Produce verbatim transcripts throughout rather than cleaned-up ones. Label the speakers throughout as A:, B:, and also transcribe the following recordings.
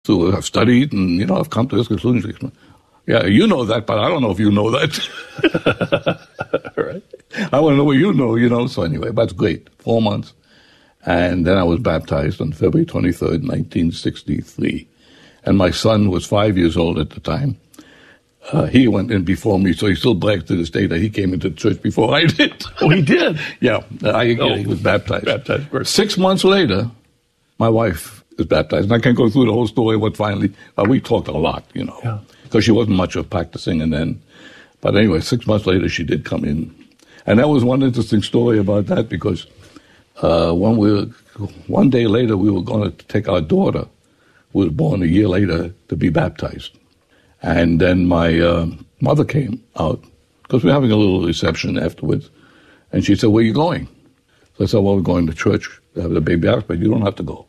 A: So I've studied and, you know, I've come to this conclusion. Yeah, you know that, but I don't know if you know that. Right. I want to know what you know, you know. So anyway, that's great. Four months. And then I was baptized on February twenty-third, nineteen sixty-three. And my son was five years old at the time. Uh, he went in before me, so he still brags to this day that he came into the church before I did.
B: Oh, he did?
A: Yeah, I,
B: oh,
A: yeah, he was baptized.
B: Baptized.
A: Six months later, my wife was baptized. And I can't go through the whole story of what finally, uh, we talked a lot, you know,
B: yeah.
A: because she wasn't much of practicing. And then, but anyway, six months later, she did come in. And that was one interesting story about that, because uh, when we were, one day later, we were going to take our daughter, who was born a year later, to be baptized. And then my uh, mother came out, because we were having a little reception afterwards, and she said, "Where are you going?" So I said, "Well, we're going to church to have the baby baptized, but you don't have to go."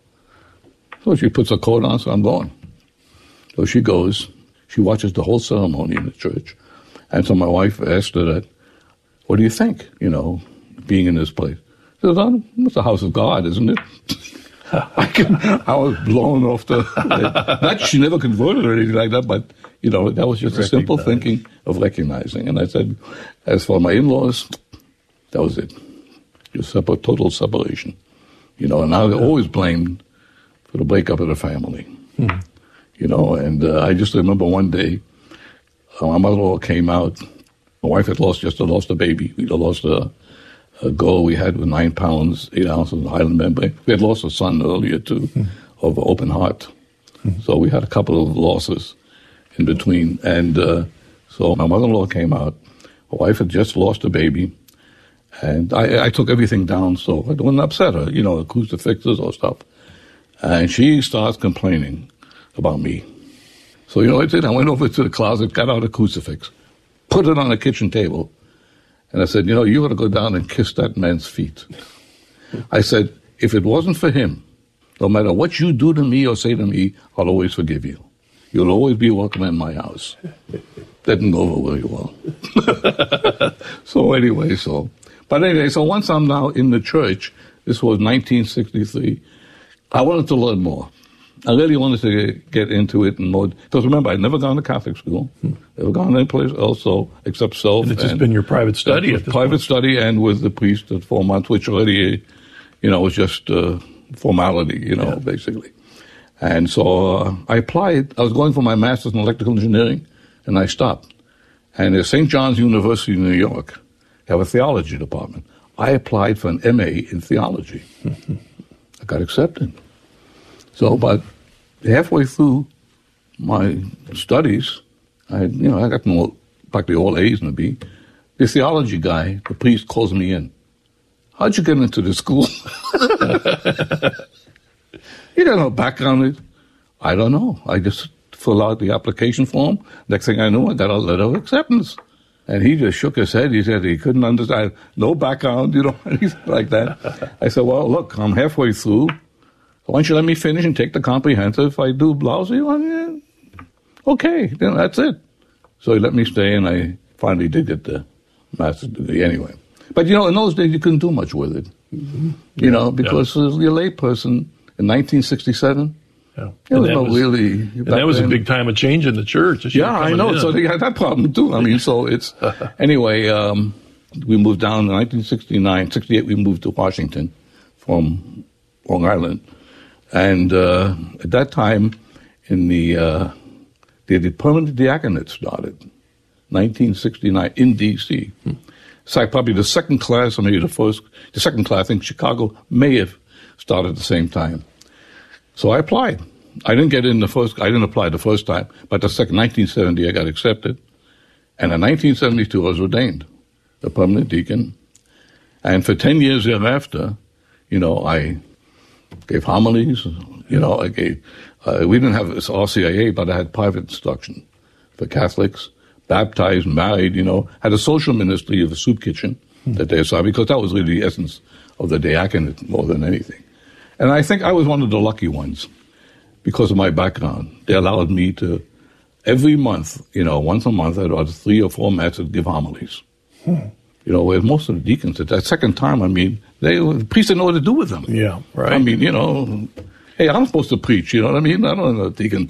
A: So she puts her coat on, so I'm going. So she goes, she watches the whole ceremony in the church. And so my wife asked her that, "What do you think, you know, being in this place?" She says, "Oh, it's the house of God, isn't it?" I, can, I was blown off the... Not she never converted or anything like that, but, you know, that was just a simple thinking of recognizing. And I said, as for my in-laws, that was it. Just separate, total separation. You know, and I was always blamed for the breakup of the family. Hmm. You know, and uh, I just remember one day, uh, my mother-in-law came out. My wife had lost, just had lost a baby. We had lost a... A goal we had with nine pounds, eight ounces of Highland membrane. We had lost a son earlier, too, mm. of open heart. Mm. So we had a couple of losses in between. And uh, so my mother-in-law came out. My wife had just lost a baby. And I, I took everything down so I wouldn't upset her, you know, the crucifixes or stuff. And she starts complaining about me. So, you know what I did? I went over to the closet, got out a crucifix, put it on the kitchen table. And I said, "You know, you ought to go down and kiss that man's feet." I said, "If it wasn't for him, no matter what you do to me or say to me, I'll always forgive you. You'll always be welcome in my house." Didn't go over very well. So anyway, so. But anyway, so once I'm now in the church, this was nineteen sixty-three, I wanted to learn more. I really wanted to get into it and more. Because remember, I'd never gone to Catholic school, hmm. never gone any place else, so, except self.
B: And it's just been your private study at this
A: Private
B: point.
A: study and with the priest at four months, which already, you know, was just uh, formality, you know, yeah. basically. And so uh, I applied. I was going for my master's in electrical engineering, and I stopped. And at Saint John's University in New York, they have a theology department. I applied for an M A in theology. I got accepted. So, but halfway through my studies, I, you know, I got no, practically all A's and a B. The theology guy, the priest, calls me in. "How'd you get into the school?" You got no background in it. "I don't know. I just filled out the application form. Next thing I knew, I got a letter of acceptance." And he just shook his head. He said he couldn't understand. No background, you know, anything like that. I said, "Well, look, I'm halfway through. Why don't you let me finish and take the comprehensive? If I do lousy, well, yeah, okay, then that's it." So he let me stay, and I finally did get the master's degree anyway. But, you know, in those days, you couldn't do much with it, mm-hmm. you yeah. know, because yeah. you're a lay person in nineteen sixty-seven.
B: Yeah.
A: There was
B: that
A: no
B: was,
A: really...
B: And that was then. a big time of change in the church.
A: Yeah, I know. In. So they had that problem, too. I mean, so it's... Anyway, um, we moved down in nineteen sixty-nine, sixty-eight, we moved to Washington from Long Island. And uh, at that time, in the, uh, the, the permanent diaconate started, nineteen sixty-nine, in D C Hmm. It's like probably the second class, or maybe the first, the second class, I think Chicago may have started at the same time. So I applied. I didn't get in the first, I didn't apply the first time, but the second, nineteen seventy, I got accepted. And in nineteen seventy-two, I was ordained a permanent deacon. And for ten years thereafter, you know, I gave homilies, you know, I gave, uh, we didn't have this R C I A, but I had private instruction for Catholics, baptized, married, you know, had a social ministry of a soup kitchen hmm. that they saw, because that was really the essence of the diaconate more than anything. And I think I was one of the lucky ones because of my background. They allowed me to, every month, you know, once a month, I'd order three or four masses, give homilies. Hmm. You know, where most of the deacons, at that second time, I mean, they, the priests didn't know what to do with them.
B: Yeah, right.
A: I mean, you know, Hey, I'm supposed to preach, you know what I mean? I don't know if they can